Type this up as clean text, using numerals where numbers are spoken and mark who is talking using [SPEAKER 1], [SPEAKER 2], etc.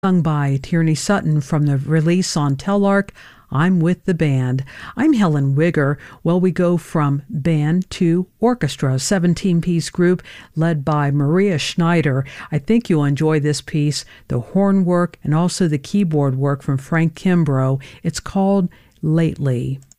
[SPEAKER 1] Sung by Tierney Sutton from the release on Telarc, I'm with the band. I'm Helen Wigger. Well, we go from band to orchestra, a 17-piece group led by Maria Schneider. I think you'll enjoy this piece, the horn work and also the keyboard work from Frank Kimbrough. It's called Lately.